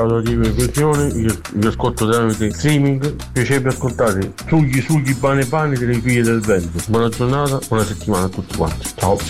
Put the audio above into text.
la televisione, vi ascolto tramite streaming, piacerebbe ascoltare sugli pane delle figlie del vento. Buona giornata, buona settimana a tutti quanti, ciao.